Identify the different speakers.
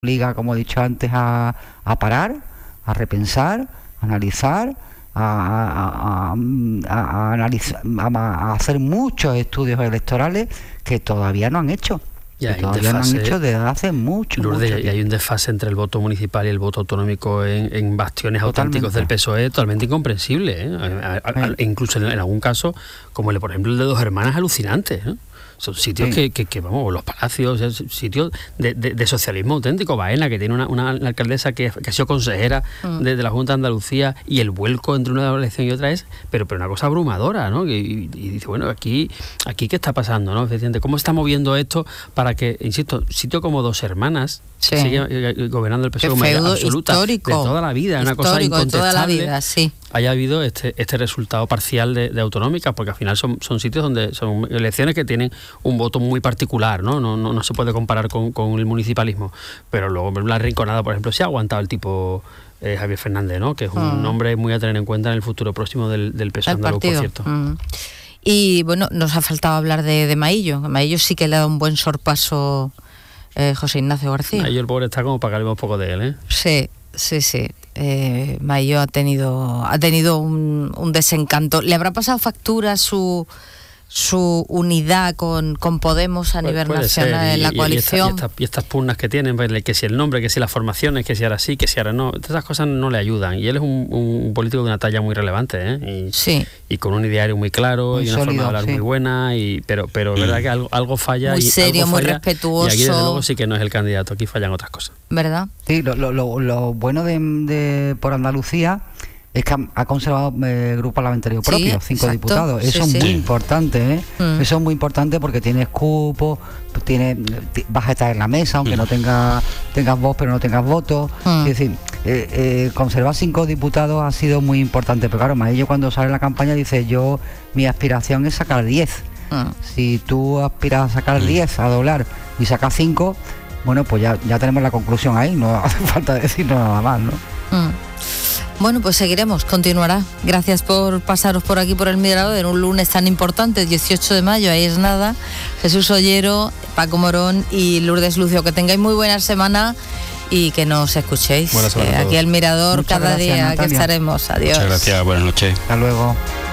Speaker 1: obliga, como he dicho antes, a parar, a repensar, a analizar, a hacer muchos estudios electorales que todavía no han hecho.
Speaker 2: Y hay
Speaker 1: todavía no han hecho desde hace mucho,
Speaker 2: Lourdes,
Speaker 1: mucho
Speaker 2: y hay un desfase entre el voto municipal y el voto autonómico en bastiones auténticos del PSOE totalmente incomprensible, ¿eh? Incluso en algún caso, como por ejemplo el de Dos Hermanas, alucinante, ¿eh? Son sitios que vamos, los palacios, sitios de socialismo auténtico. Baena, que tiene una alcaldesa que ha sido consejera de la Junta de Andalucía, y el vuelco entre una elección y otra es, pero una cosa abrumadora, ¿no? Y dice, bueno, aquí ¿qué está pasando, no? Efectivamente, ¿cómo está moviendo esto para que, insisto, sitio como Dos Hermanas sigue gobernando el PSOE como mayoría absoluta
Speaker 3: histórico,
Speaker 2: de toda la vida, una cosa incontestable,
Speaker 3: toda la vida, sí.
Speaker 2: Haya habido este resultado parcial de autonómicas, porque al final son sitios donde son elecciones que tienen un voto muy particular, ¿no? No se puede comparar con el municipalismo, pero luego la Rinconada, por ejemplo, sí ha aguantado el tipo Javier Fernández, ¿no? Que es un nombre muy a tener en cuenta en el futuro próximo del PSOE andaluz, por cierto.
Speaker 3: Y bueno, nos ha faltado hablar de Maillo. Maillo sí que le ha dado un buen sorpaso José Ignacio García.
Speaker 2: Maillo, el pobre, está como para que hablemos un poco de él, ¿eh?
Speaker 3: Sí. Maillo ha tenido un desencanto. ¿Le habrá pasado factura su unidad con Podemos a nivel nacional en la coalición?
Speaker 2: Y estas pugnas que tienen, que si el nombre, que si las formaciones, que si ahora sí, que si ahora no, esas cosas no le ayudan. Y él es un político de una talla muy relevante, ¿eh? Y con un ideario muy claro, muy y una sólido, forma de hablar muy buena, pero es verdad que algo falla.
Speaker 3: Muy serio, muy
Speaker 2: falla,
Speaker 3: respetuoso.
Speaker 2: Y aquí desde luego sí que no es el candidato, aquí fallan otras cosas.
Speaker 3: ¿Verdad?
Speaker 1: Sí, lo bueno de por Andalucía es que ha conservado grupo parlamentario propio, 5 diputados. Eso es muy importante, ¿eh? Eso es muy importante porque tienes cupo, vas a estar en la mesa, aunque no tengas voz, pero no tengas votos. Es decir, conservar 5 diputados ha sido muy importante. Pero claro, Maillo cuando sale en la campaña dice, mi aspiración es sacar 10. Si tú aspiras a sacar 10, a doblar, y sacas 5, bueno, pues ya tenemos la conclusión ahí, no hace falta decirnos nada más, ¿no?
Speaker 3: Bueno, pues seguiremos, continuará. Gracias por pasaros por aquí, por El Mirador, en un lunes tan importante, 18 de mayo, ahí es nada. Jesús Ollero, Paco Morón y Lourdes Lucio, que tengáis muy buena semana y que nos escuchéis.
Speaker 2: Buena semana a todos.
Speaker 3: Aquí El Mirador,
Speaker 1: muchas
Speaker 3: cada
Speaker 1: gracias,
Speaker 3: día
Speaker 1: Natalia.
Speaker 3: que estaremos. Adiós.
Speaker 4: Muchas gracias, buenas noches.
Speaker 1: Hasta luego.